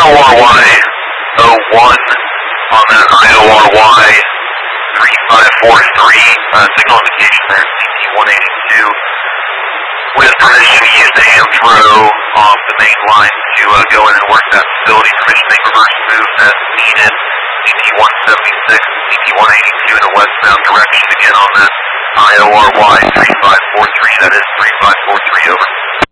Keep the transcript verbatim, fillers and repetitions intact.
R Y zero one on that I O R Y three five four three, uh, signal indication there, C T one eighty-two. With permission, use the AMTRO off the main line to uh, go in and work that facility. Permission to make reverse moves as needed. C T one seventy-six and C T one eighty-two in a westbound direction again on that I O R Y three five four three. That is three five four three, over.